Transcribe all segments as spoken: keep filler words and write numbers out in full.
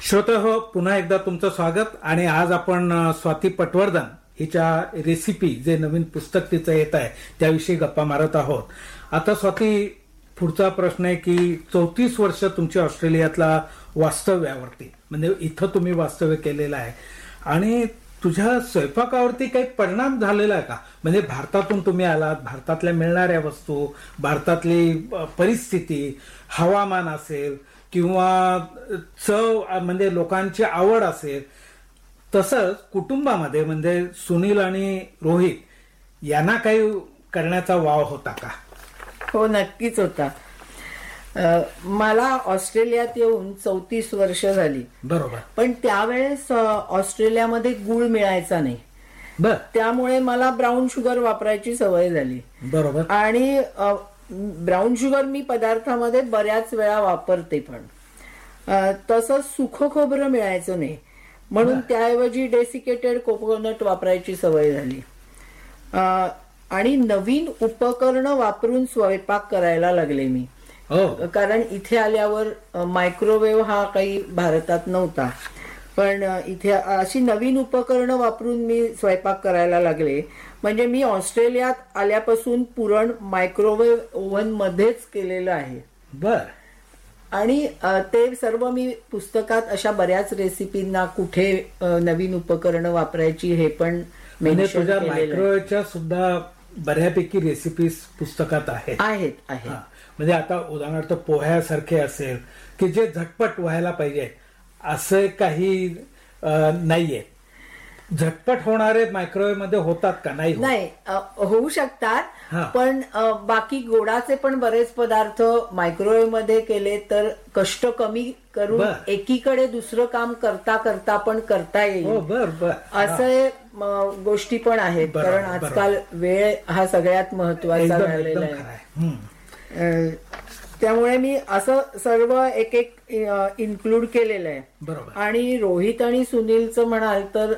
श्रोतेहो, पुन्हा एकदा तुमचं स्वागत. आणि आज आपण स्वाती पटवर्धन हिच्या रेसिपी, जे नवीन पुस्तक तिचं येत आहे त्याविषयी गप्पा मारत आहोत. आता स्वाती, पुढचा प्रश्न आहे की चौतीस वर्ष तुमची ऑस्ट्रेलियातला वास्तव्यावरती, म्हणजे इथं तुम्ही वास्तव्य केलेलं आहे, आणि तुझ्या स्वयंपाकावरती काही परिणाम झालेला आहे का? म्हणजे भारतातून तुम्ही आलात, भारतातल्या मिळणाऱ्या वस्तू, भारतातली परिस्थिती, हवामान असेल किंवा चव, म्हणजे लोकांची आवड असेल, तसंच कुटुंबामध्ये म्हणजे सुनील आणि रोहित यांना काही करण्याचा वाव होता का? हो, नक्कीच होता. मला ऑस्ट्रेलियात येऊन चौतीस वर्ष झाली. बरोबर. पण त्यावेळेस ऑस्ट्रेलियामध्ये गुळ मिळायचा नाही. बर. त्यामुळे मला ब्राऊन शुगर वापरायची सवय झाली. बरोबर. आणि ब्राऊन शुगर मी पदार्थामध्ये बऱ्याच वेळा वापरते, पण तसंच सुखं खोबरं मिळायचं नाही, म्हणून त्याऐवजी डेसिकेटेड कोकोनट वापरायची सवय झाली. आणि नवीन उपकरणं वापरून स्वयंपाक करायला लागले मी. कारण इथे आल्यावर मायक्रोवेव्ह हा काही भारतात नव्हता, पण इथे अशी नवीन उपकरणं वापरून मी स्वयंपाक करायला लागले. म्हणजे मी ऑस्ट्रेलियात आल्यापासून पुरण मायक्रोवेव्ह ओव्हन मध्येच केलेलं आहे. बर. आणि ते सर्व मी पुस्तकात अशा बऱ्याच रेसिपींना कुठे नवीन उपकरणं वापरायची हे पण म्हणजे तुझ्या मायक्रोवेव्हच्या सुद्धा बऱ्यापैकी रेसिपीज पुस्तकात आहेत. आहेत आहेत म्हणजे आता उदाहरणार्थ पोह्यासारखे असेल की जे झटपट व्हायला पाहिजे असं काही नाहीये. झटपट होणारे मायक्रोवेव्ह मध्ये होतात का? नाही नाही होऊ शकतात, पण बाकी गोडाचे पण बरेच पदार्थ मायक्रोवेव्ह मध्ये केले तर कष्ट कमी करून एकीकडे दुसरं काम करता करता पण करता येईल, असे गोष्टी पण आहेत. कारण आजकाल वेळ हा सगळ्यात महत्वाचा झालेला आहे. त्यामुळे मी असं सर्व एक एक इन्क्लूड केलेलं आहे. आणि रोहित आणि सुनीलचं म्हणाल तर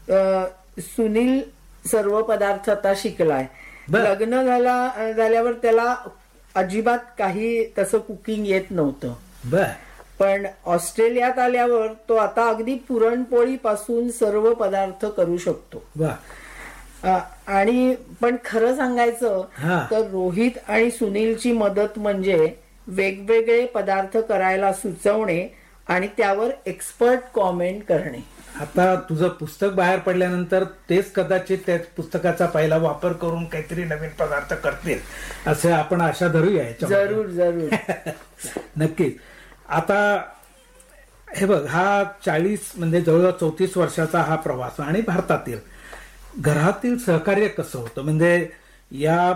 सुनील सर्व पदार्थ आता शिकलाय. लग्न झाला झाल्यावर त्याला अजिबात काही तसं कुकिंग येत नव्हतं, पण ऑस्ट्रेलियात आल्यावर तो आता अगदी पुरणपोळी पासून सर्व पदार्थ करू शकतो. आणि पण खरं सांगायचं तर रोहित आणि सुनीलची मदत म्हणजे वेगवेगळे पदार्थ करायला सुचवणे आणि त्यावर एक्सपर्ट कॉमेंट करणे. आता तुझं पुस्तक बाहेर पडल्यानंतर तेच कदाचित त्या पुस्तकाचा पहिला वापर करून काहीतरी नवीन पदार्थ करतील असं आपण आशा धरूया. जरूर जरूर नक्कीच. आता हे बघ, हा चाळीस म्हणजे जवळजवळ चौतीस वर्षाचा हा प्रवास, आणि भारतातील घरातील सहकार्य कसं होतं? म्हणजे या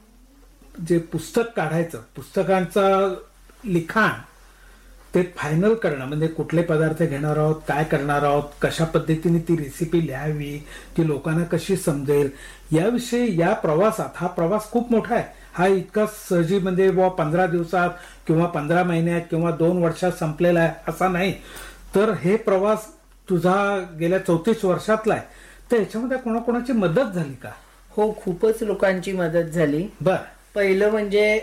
जे पुस्तक काढायचं, पुस्तकांचं लिखाण ते फायनल करणं, म्हणजे कुठले पदार्थ घेणार आहोत, काय करणार आहोत, कशा पद्धतीने ती रेसिपी लिहावी, ती लोकांना कशी समजेल, याविषयी या प्रवासात, हा प्रवास खूप मोठा आहे. हा इतका सहजी म्हणजे बुवा पंधरा दिवसात किंवा पंधरा महिन्यात किंवा दोन वर्षात संपलेला आहे असा नाही. तर हे प्रवास तुझा गेल्या चौतीस वर्षातला आहे, तर याच्यामध्ये कोणाकोणाची मदत झाली का? हो, खूपच लोकांची मदत झाली. बर. पहिलं म्हणजे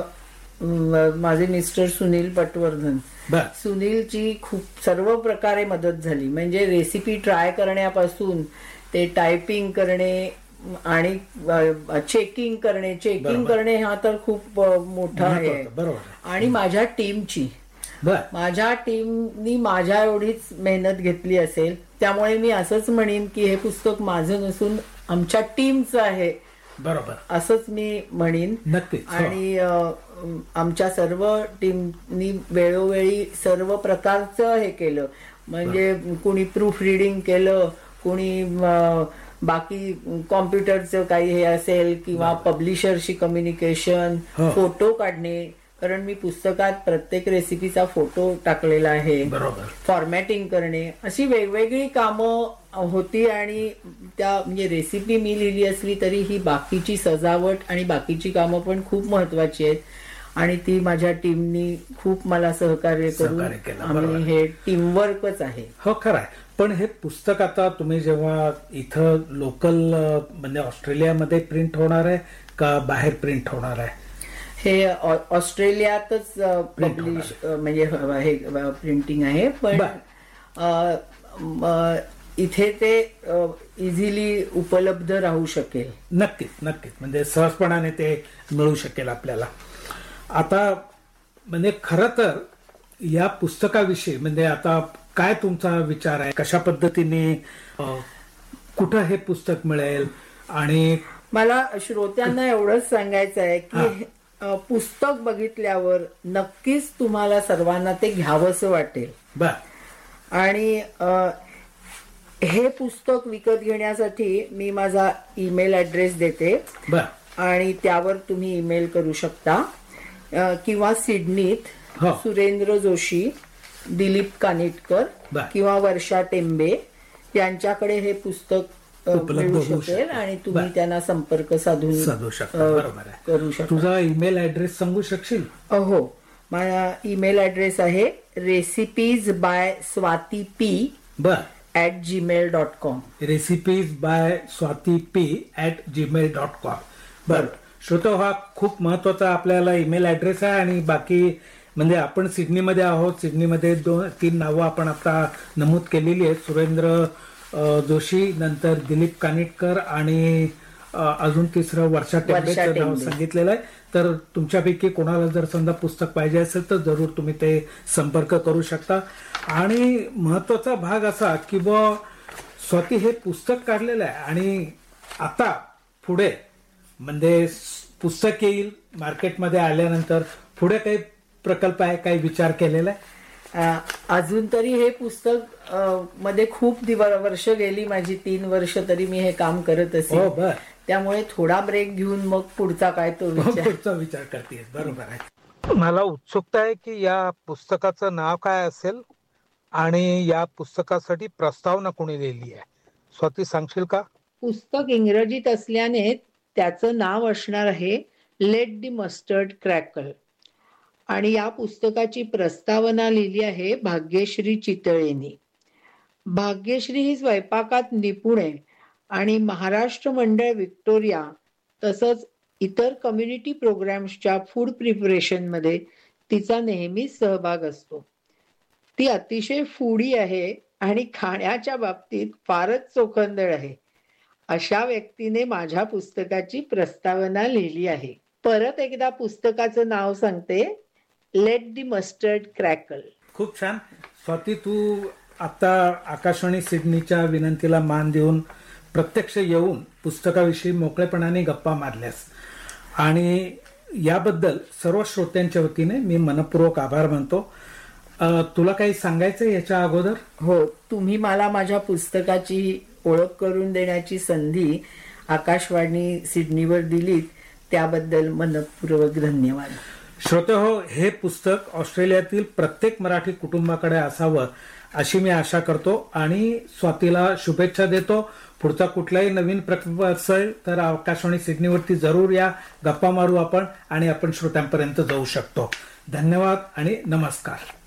माझे मिस्टर सुनील पटवर्धन. सुनीलची खूप सर्व प्रकारे मदत झाली. म्हणजे रेसिपी ट्राय करण्यापासून ते टायपिंग करणे आणि चेकिंग करणे चेकिंग करणे हा तर खूप मोठा आहे. आणि माझ्या टीमची माझ्या टीमनी माझ्या एवढीच मेहनत घेतली असेल. त्यामुळे मी असंच म्हणेन की हे पुस्तक माझं नसून आमच्या टीमचं आहे. बरोबर, असंच मी म्हणेन. नक्की. आणि आमच्या सर्व टीमनी वेळोवेळी सर्व प्रकारचं हे केलं. म्हणजे कुणी प्रूफ रिडिंग केलं, कुणी बाकी कॉम्प्युटरचं काही हे असेल किंवा पब्लिशरशी कम्युनिकेशन, फोटो काढणे, कारण मी पुस्तकात प्रत्येक रेसिपीचा फोटो टाकलेला आहे, फॉर्मॅटिंग करणे, अशी वेगवेगळी कामं होती. आणि त्या म्हणजे रेसिपी मी लिहिली असली तरी ही बाकीची सजावट आणि बाकीची कामं पण खूप महत्वाची आहेत. आणि ती माझ्या टीमनी खूप मला सहकार्य करून आम्ही हे टीमवर्कच आहे. हो, खरं आहे. पण हे पुस्तक आता तुम्ही जेव्हा इथं लोकल म्हणजे ऑस्ट्रेलियामध्ये प्रिंट होणार आहे का बाहेर प्रिंट होणार आहे? हे ऑस्ट्रेलियातच पब्लिश म्हणजे हे प्रिंटिंग आहे. पण इथे ते इझिली उपलब्ध राहू शकेल. नक्कीच नक्कीच म्हणजे सहजपणाने ते मिळू शकेल आपल्याला. आता म्हणजे खरं तर या पुस्तकाविषयी म्हणजे आता काय तुमचा विचार आहे, कशा पद्धतीने कुठं हे पुस्तक मिळेल? आणि मला श्रोत्यांना एवढंच सांगायचं आहे की पुस्तक बघितल्यावर नक्कीच तुम्हाला सर्वांना ते घ्यावंसं वाटेल. बर. आणि हे पुस्तक विकत घेण्यासाठी मी माझा ईमेल ऍड्रेस देते. बर. आणि त्यावर तुम्ही ईमेल करू शकता किंवा सिडनीत सुरेंद्र जोशी, दिलीप कानिटकर किंवा वर्षा टेंबे यांच्याकडे हे पुस्तक मिळू शकेल आणि तुम्ही त्यांना संपर्क साधून साधू शकता. बरोबर आहे. करू शकता. तुझा ईमेल ऍड्रेस सांगू शकशील? हो, माझा ईमेल ऍड्रेस आहे रेसिपीज बाय स्वाती पी बर at Gmail dot com. Recipes bye Swati P at Gmail dot com. बर. श्रोतो, हा खूप महत्वाचा आपल्याला ईमेल ऍड्रेस आहे. आणि बाकी म्हणजे आपण सिडनीमध्ये आहोत. सिडनीमध्ये दोन तीन नावं आपण आता नमूद केलेली आहेत, सुरेंद्र जोशी, नंतर दिलीप कानिटकर आणि अजून तिसरं वर्षा टेंबेचं नाव सांगितलेलं आहे. तर तुमच्यापैकी कोणाला जर समजा पुस्तक पाहिजे असेल तर जरूर तुम्ही ते संपर्क करू शकता. आणि महत्वाचा भाग असा की बुवा स्वाती हे पुस्तक काढलेलं आहे आणि आता पुढे म्हणजे पुस्तक येईल मार्केटमध्ये आल्यानंतर पुढे काही प्रकल्प आहे, काही विचार केलेला आहे? अजून तरी हे पुस्तक मध्ये खूप वर्ष गेली माझी, तीन वर्ष तरी मी हे काम करत असे. त्यामुळे थोडा ब्रेक घेऊन मग पुढचा काय तो पुढचा विचार करते. बरोबर आहे. मला उत्सुकता आहे की या पुस्तकाचं नाव काय असेल आणि या पुस्तकासाठी प्रस्तावना कोणी लिहिली आहे. स्वाती, सांगशील का? पुस्तक इंग्रजीत असल्याने त्याचं नाव असणार आहे लेट द मस्टर्ड क्रॅकल. आणि या पुस्तकाची प्रस्तावना लिहिली आहे भाग्यश्री चितळेंनी. भाग्यश्री ही स्वयंपाकात निपुण आहे आणि महाराष्ट्र मंडळ विक्टोरिया तसंच इतर कम्युनिटी प्रोग्राम्सच्या फूड प्रिपरेशन मध्ये तिचा नेहमीच सहभाग असतो. ती अतिशय फूडी आहे आणि खाण्याच्या बाबतीत फारच चोखंदळ आहे. अशा व्यक्तीने माझ्या पुस्तकाची प्रस्तावना लिहिली आहे. परत एकदा पुस्तकाचं नाव सांगते, लेट द मस्टर्ड क्रॅकल. खूप छान. स्वाती, तू आता आकाशवाणी सिडनीच्या विनंतीला मान देऊन प्रत्यक्ष येऊन पुस्तकाविषयी मोकळेपणाने गप्पा मारल्यास आणि याबद्दल सर्व श्रोत्यांच्या वतीने मी मनपूर्वक आभार मानतो. तुला काही सांगायचं याच्या अगोदर? हो, तुम्ही मला माझ्या पुस्तकाची ओळख करून देण्याची संधी आकाशवाणी सिडनीवर दिलीत त्याबद्दल मनपूर्वक धन्यवाद. श्रोते हो, हे पुस्तक ऑस्ट्रेलियातील प्रत्येक मराठी कुटुंबाकडे असावं अशी मी आशा करतो आणि स्वातीला शुभेच्छा देतो. पुढचा कुठलाही नवीन प्रकल्प असेल तर आकाशवाणी सिडनीवरती जरूर या, गप्पा मारू आपण आणि आपण श्रोत्यांपर्यंत जाऊ शकतो. धन्यवाद आणि नमस्कार.